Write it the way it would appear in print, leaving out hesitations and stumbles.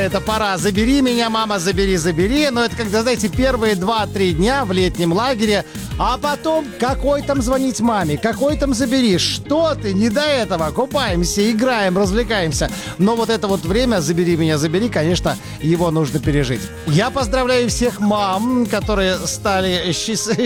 Это пора. Забери меня, мама, забери, забери. Но это когда, знаете, первые 2-3 дня в летнем лагере. А потом, какой там звонить маме? Какой там забери? Что ты? Не до этого. Купаемся, играем, развлекаемся. Но вот это вот время «забери меня, забери», конечно, его нужно пережить. Я поздравляю всех мам, которые стали